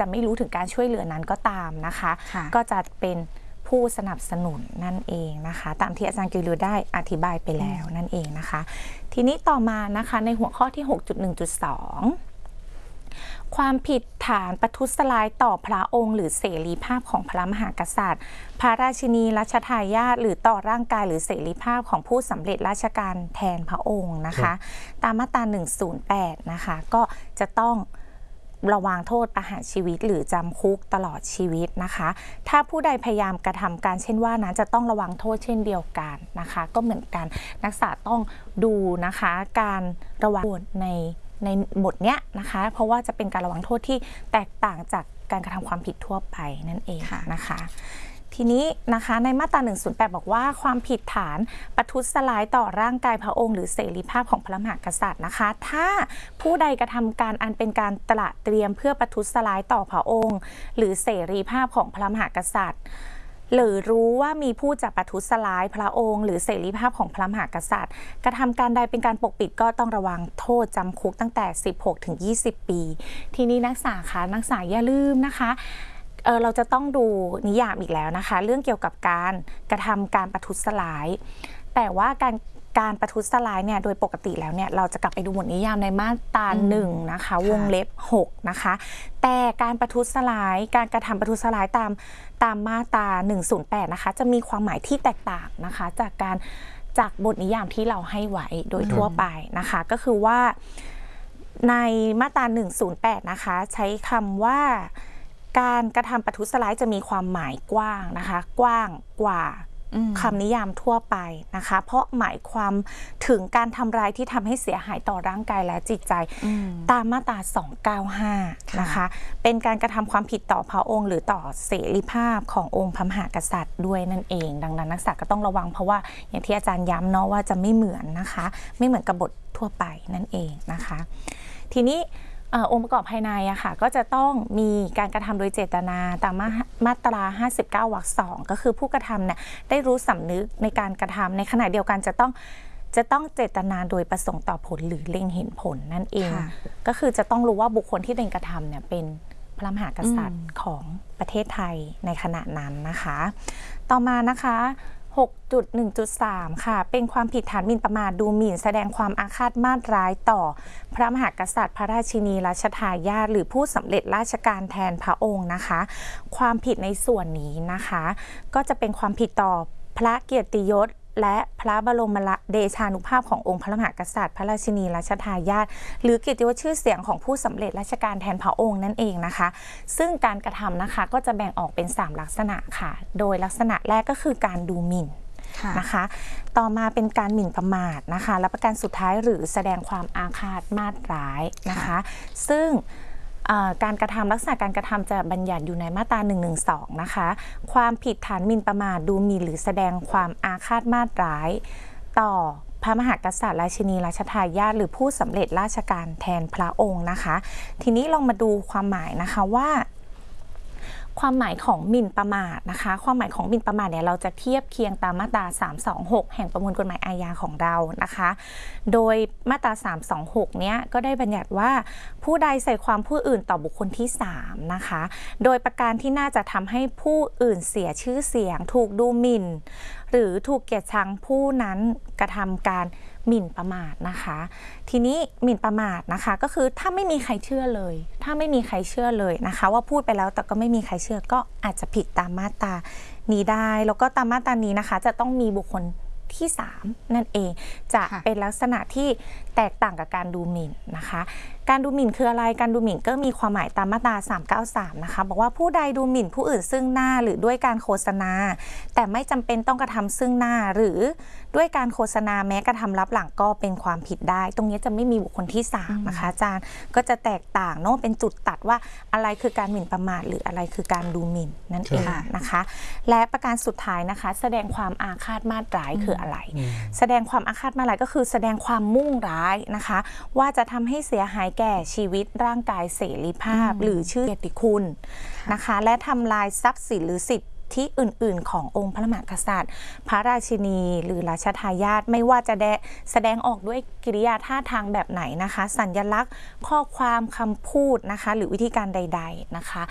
จะไม่รู้ถึงการช่วยเหลือนั้นก็ตามนะคะก็จะเป็นผู้สนับสนุนนั่นเองนะคะตามที่อาจารย์กิริวได้อธิบายไปแล้วนั่นเองนะคะทีนี้ต่อมานะคะในหัวข้อที่ 6.1.2 ความผิดฐานประทุษร้ายต่อพระองค์หรือเสรีภาพของพระมหากษัตริย์พระราชินีรัชทายาทหรือต่อร่างกายหรือเสรีภาพของผู้สำเร็จราชการแทนพระองค์นะคะตามมาตรา 108 นะคะก็จะต้องระวางโทษประหารชีวิตหรือจำคุกตลอดชีวิตนะคะถ้าผู้ใดพยายามกระทำการเช่นว่านั้นจะต้องระวังโทษเช่นเดียวกันนะคะก็เหมือนกันนักศึกษาต้องดูนะคะการระวังในบทเนี้ยนะคะเพราะว่าจะเป็นการระวังโทษที่แตกต่างจากการกระทำความผิดทั่วไปนั่นเองนะคะทีนี้นะคะในมาตรา 108 บอกว่าความผิดฐานประทุษร้ายต่อร่างกายพระองค์หรือเสรีภาพของพระมหากษัตริย์นะคะถ้าผู้ใดกระทำการอันเป็นการตระเตรียมเพื่อประทุษร้ายต่อพระองค์หรือเสรีภาพของพระมหากษัตริย์หรือรู้ว่ามีผู้จะประทุษร้ายพระองค์หรือเสรีภาพของพระมหากษัตริย์กระทำการใดเป็นการปกปิดก็ต้องระวังโทษจำคุกตั้งแต่ 16-20 ปีทีนี้นักศึกษาคะนักศึกษาอย่าลืมนะคะเราจะต้องดูนิยามอีกแล้วนะคะเรื่องเกี่ยวกับการกระทำการประทุษร้ายแต่ว่าการประทุษร้ายเนี่ยโดยปกติแล้วเนี่ยเราจะกลับไปดูบทนิยามในมาตรา1นะคะวงเล็บ6นะคะแต่การประทุษร้ายการกระทำประทุษร้ายตามมาตรา 108 นะคะจะมีความหมายที่แตกต่างนะคะจากบทนิยามที่เราให้ไว้โดยทั่วไปนะคะก็คือว่าในมาตรา 108 นะคะใช้คำว่าการกระทำประทุษร้ายจะมีความหมายกว้างนะคะกว้างกว่าคำนิยามทั่วไปนะคะเพราะหมายความถึงการทำร้ายที่ทำให้เสียหายต่อร่างกายและจิตใจตามมาตรา 295 นะคะเป็นการกระทำความผิดต่อพระองค์หรือต่อเสรีภาพขององค์พระมหากษัตริย์ด้วยนั่นเองดังนั้นนักศึกษาก็ต้องระวังเพราะว่าอย่างที่อาจารย์ย้ำเนาะว่าจะไม่เหมือนนะคะไม่เหมือนกับบททั่วไปนั่นเองนะคะทีนี้องค์ประกอบภายในอะค่ะก็จะต้องมีการกระทำโดยเจตนาตามมาตรา 59 วรรค 2ก็คือผู้กระทำเนี่ยได้รู้สำนึกในการกระทำในขณะเดียวกันจะต้องเจตนาโดยประสงค์ต่อผลหรือเล็งเห็นผลนั่นเองก็คือจะต้องรู้ว่าบุคคลที่เป็นกระทำเนี่ยเป็นพระมหากษัตริย์ของประเทศไทยในขณะนั้นนะคะต่อมานะคะ 6.1.3 ค่ะเป็นความผิดฐานหมิ่นประมาทดูหมิ่นแสดงความอาฆาตมาตร้ายต่อพระมหากษัตริย์พระราชินีรัชทายาทหรือผู้สำเร็จราชการแทนพระองค์นะคะความผิดในส่วนนี้นะคะก็จะเป็นความผิดต่อพระเกียรติยศและพระบรมเดชานุภาพขององค์พระมหากษัตริย์พระราชินีรัชทายาทหรือเกียรติยศชื่อเสียงของผู้สำเร็จราชการแทนพระองค์นั่นเองนะคะซึ่งการกระทำนะคะก็จะแบ่งออกเป็น3ลักษณะค่ะโดยลักษณะแรกก็คือการดูหมิ่นนะคะต่อมาเป็นการหมิ่นประมาทนะคะและประการสุดท้ายหรือแสดงความอาฆาตมาตร้ายนะคะซึ่งการกระทำลักษณะการกระทำจะบัญญัติอยู่ในมาตรา 112 นะคะความผิดฐานหมิ่นประมาทดูหมิ่นหรือแสดงความอาฆาตมาตร้ายต่อพระมหากษัตริย์ราชินีรัชทายาทหรือผู้สำเร็จราชการแทนพระองค์นะคะทีนี้ลองมาดูความหมายนะคะว่าความหมายของหมิ่นประมาทนะคะความหมายของหมิ่นประมาทเนี่ยเราจะเทียบเคียงตามมาตรา 326 แห่งประมวลกฎหมายอาญาของเรานะคะโดยมาตรา 326 เนี้ยก็ได้บัญญัติว่าผู้ใดใส่ความผู้อื่นต่อบุคคลที่3นะคะโดยประการที่น่าจะทำให้ผู้อื่นเสียชื่อเสียงถูกดูหมิ่นหรือถูกเกลียดชังผู้นั้นกระทำการหมิ่นประมาทนะคะทีนี้หมิ่นประมาทนะคะก็คือถ้าไม่มีใครเชื่อเลยนะคะว่าพูดไปแล้วแต่ก็ไม่มีใครเชื่อก็อาจจะผิดตามมาตรานี้ได้แล้วก็ตามมาตรานี้นะคะจะต้องมีบุคคลที่3นั่นเองจะเป็นลักษณะที่แตกต่างกับการดูหมิ่นนะคะการดูหมิ่นคืออะไรการดูหมิ่นก็มีความหมายตามมาตรา 393 นะคะบอกว่าผู้ใดดูหมิ่นผู้อื่นซึ่งหน้าหรือด้วยการโฆษณาแต่ไม่จำเป็นต้องกระทำซึ่งหน้าหรือด้วยการโฆษณาแม้กระทำลับหลังก็เป็นความผิดได้ตรงนี้จะไม่มีบุคคลที่3นะคะอาจารย์ก็จะแตกต่างเนาะเป็นจุดตัดว่าอะไรคือการหมิ่นประมาทหรืออะไรคือการดูหมิ่นนั่นเองนะคะและประการสุดท้ายนะคะแสดงความอาฆาตมาตร้ายคืออะไรแสดงความอาฆาตมาตร้ายก็คือแสดงความมุ่งร้ายนะคะว่าจะทำให้เสียหายแก่ชีวิตร่างกายเสรีภาพหรือชื่อเกียรติคุณนะคะและทำลายทรัพย์สินหรือสิทธิที่อื่นๆขององค์พระมหากษัตริย์พระราชินีหรือรัชทายาทไม่ว่าจะแสดงออกด้วยกิริยาท่าทางแบบไหนนะคะสัญลักษณ์ข้อความคำพูดนะคะหรือวิธีการใดๆนะคะ